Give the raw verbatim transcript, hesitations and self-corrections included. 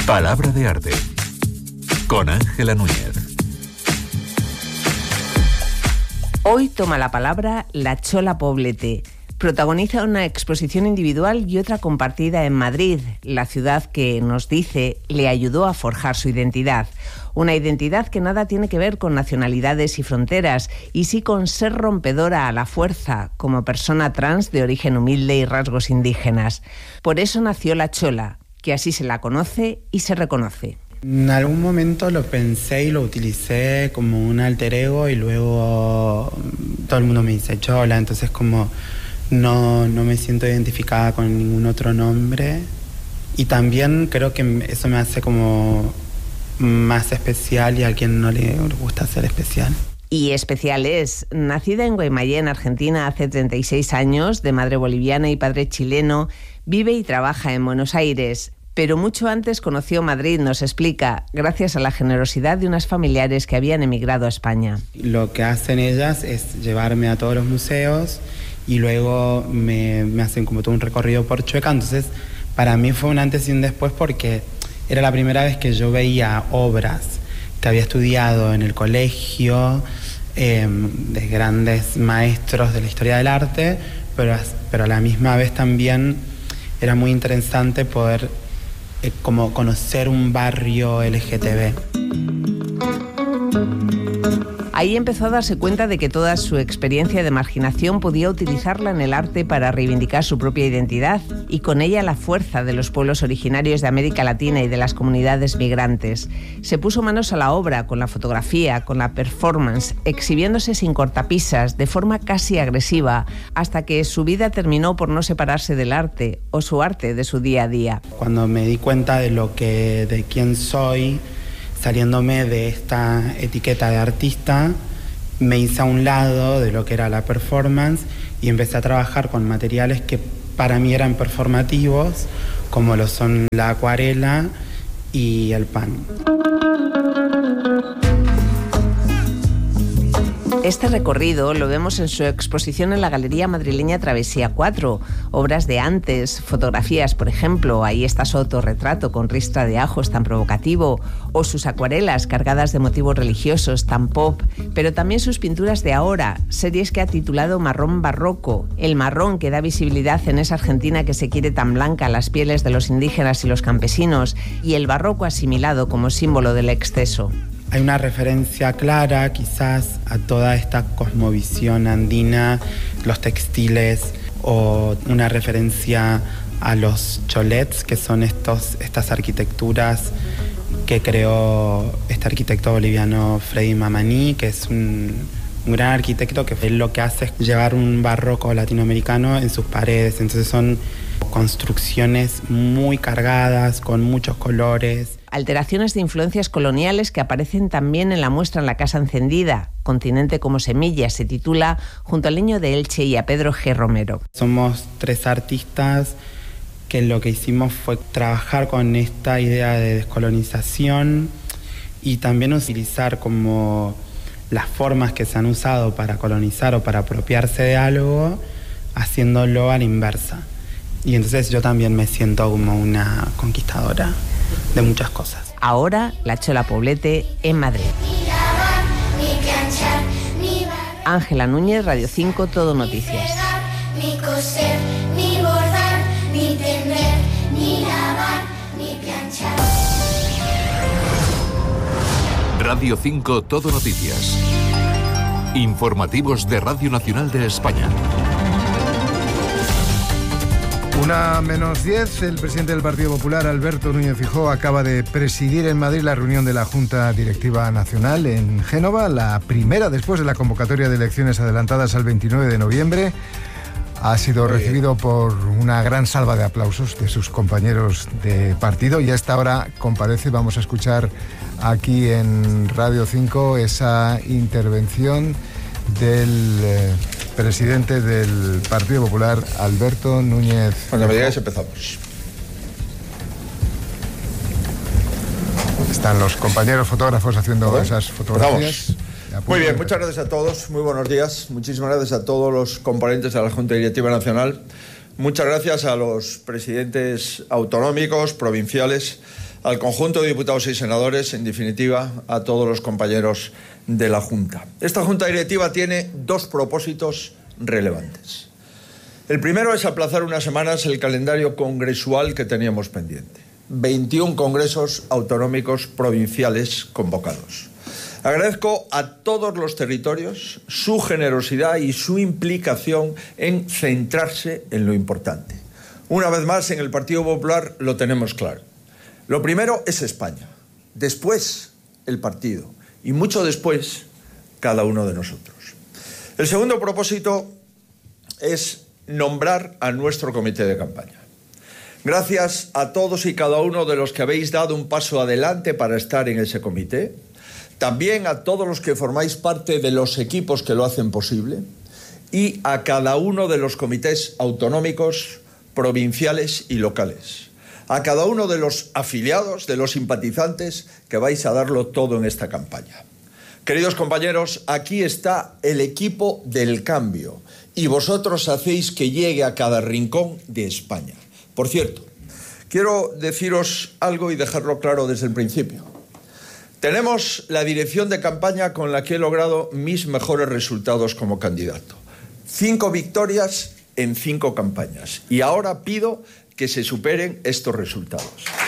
Palabra de arte con Ángela Núñez. Hoy toma la palabra la Chola Poblete. Protagoniza una exposición individual y otra compartida en Madrid, la ciudad que, nos dice, le ayudó a forjar su identidad. Una identidad que nada tiene que ver con nacionalidades y fronteras, y sí con ser rompedora a la fuerza, como persona trans de origen humilde y rasgos indígenas. Por eso nació la Chola, que así se la conoce y se reconoce. En algún momento lo pensé y lo utilicé como un alter ego, y luego todo el mundo me dice Chola, entonces como no, no me siento identificada con ningún otro nombre. Y también creo que eso me hace como más especial, y a quien no le gusta ser especial. Y especial es. Nacida en Guaymallén, Argentina, hace treinta y seis años, de madre boliviana y padre chileno, vive y trabaja en Buenos Aires. Pero mucho antes conoció Madrid, nos explica, gracias a la generosidad de unas familiares que habían emigrado a España. Lo que hacen ellas es llevarme a todos los museos y luego me, me hacen como todo un recorrido por Chueca. Entonces, para mí fue un antes y un después, porque era la primera vez que yo veía obras que había estudiado en el colegio, eh, de grandes maestros de la historia del arte, pero, pero a la misma vez también era muy interesante poder eh, como conocer un barrio L G T B. Ahí empezó a darse cuenta de que toda su experiencia de marginación podía utilizarla en el arte para reivindicar su propia identidad y con ella la fuerza de los pueblos originarios de América Latina y de las comunidades migrantes. Se puso manos a la obra con la fotografía, con la performance, exhibiéndose sin cortapisas, de forma casi agresiva, hasta que su vida terminó por no separarse del arte o su arte de su día a día. Cuando me di cuenta de lo que, de quién soy, saliéndome de esta etiqueta de artista, me hice a un lado de lo que era la performance y empecé a trabajar con materiales que para mí eran performativos, como lo son la acuarela y el pan. Este recorrido lo vemos en su exposición en la Galería Madrileña Travesía cuatro. Obras de antes, fotografías, por ejemplo, ahí está su autorretrato con ristra de ajos tan provocativo, o sus acuarelas cargadas de motivos religiosos tan pop, pero también sus pinturas de ahora, series que ha titulado Marrón Barroco, el marrón que da visibilidad en esa Argentina que se quiere tan blanca a las pieles de los indígenas y los campesinos, y el barroco asimilado como símbolo del exceso. Hay una referencia clara quizás a toda esta cosmovisión andina, los textiles, o una referencia a los cholets, que son estos, estas arquitecturas que creó este arquitecto boliviano Freddy Mamani, que es un, un gran arquitecto que lo que hace es llevar un barroco latinoamericano en sus paredes. Entonces son construcciones muy cargadas, con muchos colores. Alteraciones de influencias coloniales que aparecen también en la muestra en la Casa Encendida, Continente como semilla, se titula, junto al Niño de Elche y a Pedro G. Romero. Somos tres artistas que lo que hicimos fue trabajar con esta idea de descolonización y también utilizar como las formas que se han usado para colonizar o para apropiarse de algo, haciéndolo a la inversa. Y entonces yo también me siento como una conquistadora de muchas cosas. Ahora, la Chola Poblete en Madrid. Ángela Núñez, Radio cinco, Todo Noticias. Ni coser, ni bordar, ni tender, ni lavar, ni planchar. Radio cinco, Todo Noticias. Informativos de Radio Nacional de España. Una menos diez, el presidente del Partido Popular, Alberto Núñez Feijóo, acaba de presidir en Madrid la reunión de la Junta Directiva Nacional en Génova, la primera después de la convocatoria de elecciones adelantadas al veintinueve de noviembre. Ha sido recibido por una gran salva de aplausos de sus compañeros de partido y a esta hora comparece. Vamos a escuchar aquí en Radio cinco esa intervención del eh, presidente del Partido Popular, Alberto Núñez. Cuando me digáis empezamos. Están los compañeros fotógrafos haciendo ¿Perdón? esas fotografías. Muy bien, muchas gracias a todos, muy buenos días. Muchísimas gracias a todos los componentes de la Junta Directiva Nacional. Muchas gracias a los presidentes autonómicos, provinciales, al conjunto de diputados y senadores, en definitiva, a todos los compañeros de la Junta. Esta Junta Directiva tiene dos propósitos relevantes. El primero es aplazar unas semanas el calendario congresual que teníamos pendiente. veintiún congresos autonómicos provinciales convocados. Agradezco a todos los territorios su generosidad y su implicación en centrarse en lo importante. Una vez más, en el Partido Popular lo tenemos claro. Lo primero es España, después el partido y mucho después cada uno de nosotros. El segundo propósito es nombrar a nuestro comité de campaña. Gracias a todos y cada uno de los que habéis dado un paso adelante para estar en ese comité, también a todos los que formáis parte de los equipos que lo hacen posible y a cada uno de los comités autonómicos, provinciales y locales, a cada uno de los afiliados, de los simpatizantes que vais a darlo todo en esta campaña. Queridos compañeros, aquí está el equipo del cambio y vosotros hacéis que llegue a cada rincón de España. Por cierto, quiero deciros algo y dejarlo claro desde el principio. Tenemos la dirección de campaña con la que he logrado mis mejores resultados como candidato. Cinco victorias en cinco campañas. Y ahora pido que se superen estos resultados.